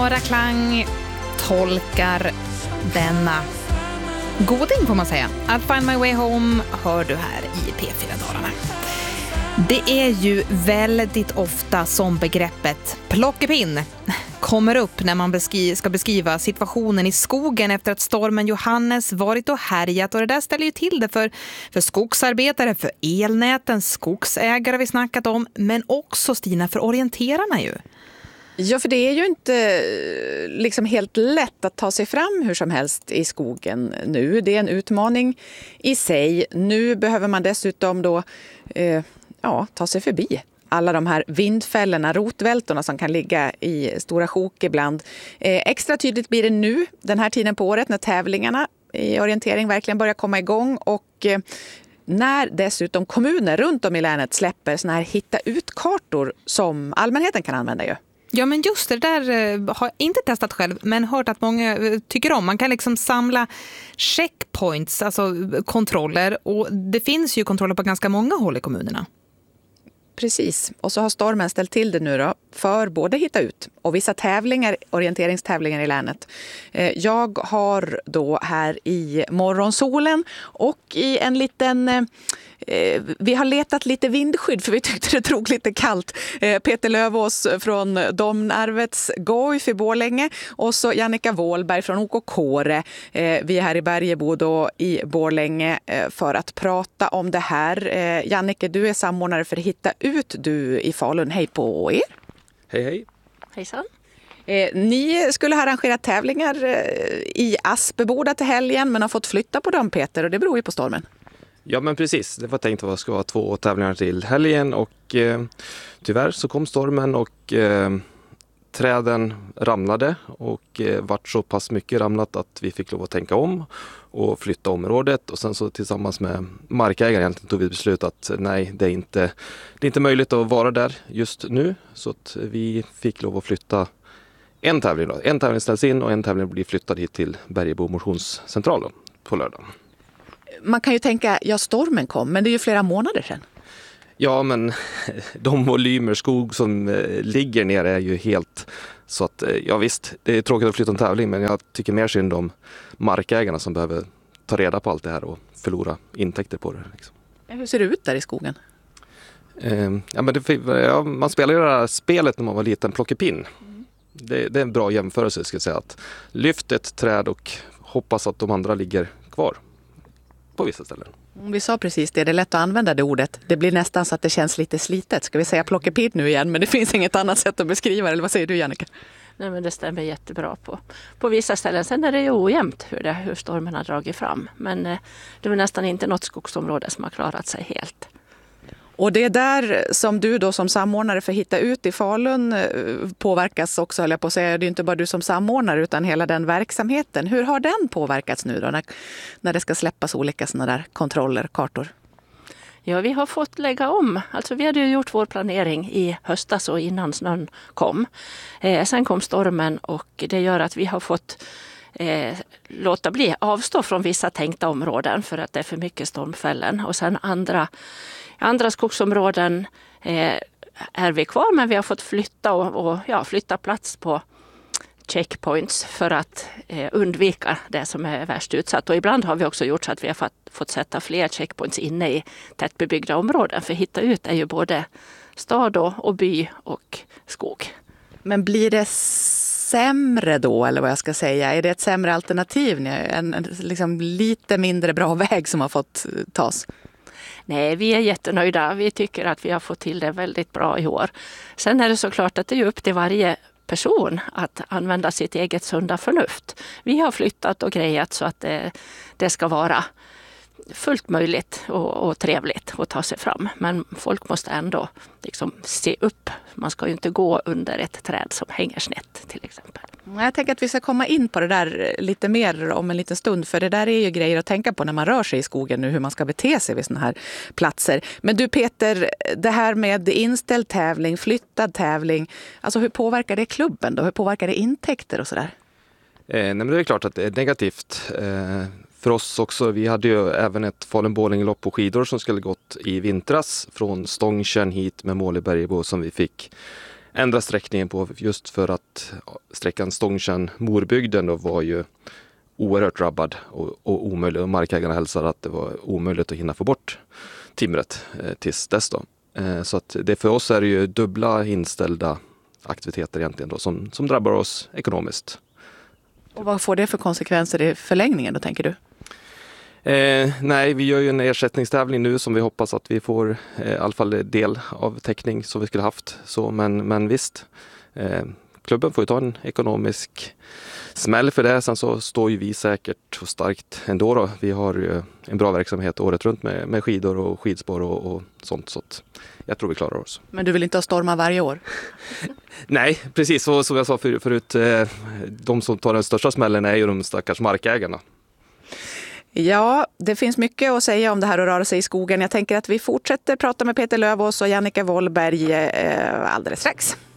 Sara Klang tolkar denna goding, får man säga. I'll find my way home hör du här i P4 Dalarna. Det är ju väldigt ofta som begreppet plockepinn kommer upp när man ska beskriva situationen i skogen efter att stormen Johannes varit och härjat. Och det där ställer ju till det för skogsarbetare, för elnäten, skogsägare vi snackat om, men också, Stina, för orienterarna ju. Ja, för det är ju inte liksom helt lätt att ta sig fram hur som helst i skogen nu. Det är en utmaning i sig. Nu behöver man dessutom då ta sig förbi alla de här vindfällorna, rotvältorna som kan ligga i stora sjok ibland. Extra tydligt blir det nu, den här tiden på året, när tävlingarna i orientering verkligen börjar komma igång och när dessutom kommuner runt om i länet släpper såna här hitta ut-kartor som allmänheten kan använda ju. Ja, men just det där har jag inte testat själv, men hört att många tycker om. Man kan liksom samla checkpoints, alltså kontroller, och det finns ju kontroller på ganska många håll i kommunerna. Precis, och så har stormen ställt till det nu då för både hitta ut och vissa tävlingar, orienteringstävlingar i länet. Jag har då här i morgonsolen och i en liten... Vi har letat lite vindskydd för vi tyckte det drog lite kallt. Peter Lövås från Domnarvets Goif i Borlänge och så Jannica Wåhlberg från OK Kåre. Vi är här i Bergebo i Borlänge för att prata om det här. Jannica, du är samordnare för Hitta ut du i Falun. Hej på er! Hej hej! Hejsan! Ni skulle ha arrangerat tävlingar i Aspeboda till helgen men har fått flytta på dem, Peter, och det beror ju på stormen. Ja, men precis. Det var tänkt att det ska vara 2 tävlingar till helgen och tyvärr så kom stormen och träden ramlade och vart så pass mycket ramlat att vi fick lov att tänka om och flytta området. Och sen så tillsammans med markägaren egentligen tog vi beslut att nej, det är inte möjligt att vara där just nu. Så att vi fick lov att flytta en tävling då. En tävling ställs in och en tävling blir flyttad hit till Bergebo motionscentral på lördag. Man kan ju tänka, ja, stormen kom, men det är ju flera månader sedan. Ja, men de volymer skog som ligger ner är ju helt så att, ja visst, det är tråkigt att flytta en tävling, men jag tycker mer synd om markägarna som behöver ta reda på allt det här och förlora intäkter på det. Liksom. Hur ser det ut där i skogen? Man spelar ju det här spelet när man var liten, plockepinn. Det är en bra jämförelse, ska jag säga, att lyft ett träd och hoppas att de andra ligger kvar. På vissa ställen. Vi sa precis det är lätt att använda det ordet. Det blir nästan så att det känns lite slitet. Ska vi säga plockepinn nu igen, men det finns inget annat sätt att beskriva det. Eller vad säger du, Jannica? Nej, men det stämmer jättebra på vissa ställen. Sen är det ju ojämnt hur stormen har dragit fram. Men det är nästan inte något skogsområde som har klarat sig helt. Och det är där som du då som samordnare för Hitta ut i Falun påverkas också, höll jag på att säga. Det är inte bara du som samordnare utan hela den verksamheten. Hur har den påverkats nu då när det ska släppas olika sådana där kontroller, kartor? Ja, vi har fått lägga om. Alltså vi hade ju gjort vår planering i höstas och innan snön kom. Sen kom stormen och det gör att vi har fått låta bli avstå från vissa tänkta områden för att det är för mycket stormfällen. Och sen andra skogsområden är vi kvar, men vi har fått flytta plats på checkpoints för att undvika det som är värst utsatt. Och ibland har vi också gjort så att vi har fått sätta fler checkpoints inne i tättbebyggda områden. För Hitta ut är ju både stad och by och skog. Men blir det sämre då, eller vad jag ska säga? Är det ett sämre alternativ? En liksom lite mindre bra väg som har fått tas? Nej, vi är jättenöjda. Vi tycker att vi har fått till det väldigt bra i år. Sen är det såklart att det är upp till varje person att använda sitt eget sunda förnuft. Vi har flyttat och grejat så att det ska vara fullt möjligt och trevligt att ta sig fram. Men folk måste ändå liksom se upp. Man ska ju inte gå under ett träd som hänger snett till exempel. Jag tänker att vi ska komma in på det där lite mer om en liten stund. För det där är ju grejer att tänka på när man rör sig i skogen nu. Hur man ska bete sig vid såna här platser. Men du Peter, det här med inställd tävling, flyttad tävling. Alltså hur påverkar det klubben då? Hur påverkar det intäkter och sådär? Nej, men det är klart att det är negativt. För oss också, vi hade ju även ett Falun-Borlänge-lopp på skidor som skulle gått i vintras från Stångtjärn hit med mål i Bergebo som vi fick ändra sträckningen på, just för att sträckan Stångtjärn-Morbygden då var ju oerhört drabbad och omöjlig. Och markägarna hälsade att det var omöjligt att hinna få bort timret tills dess då. Så att det, för oss är det ju dubbla inställda aktiviteter egentligen då, som drabbar oss ekonomiskt. Och vad får det för konsekvenser i förlängningen då, tänker du? Nej, vi gör ju en ersättningstävling nu som vi hoppas att vi får i alla fall del av täckning som vi skulle haft. Så, men visst, klubben får ju ta en ekonomisk smäll för det. Sen så står ju vi säkert och starkt ändå då. Vi har ju en bra verksamhet året runt med skidor och skidspår och sånt. Så att jag tror vi klarar oss. Men du vill inte ha stormar varje år? Nej, precis. Så, som jag sa förut, de som tar den största smällen är ju de stackars markägarna. Ja, det finns mycket att säga om det här att röra sig i skogen. Jag tänker att vi fortsätter prata med Peter Lövås och Jannica Wollberg alldeles strax.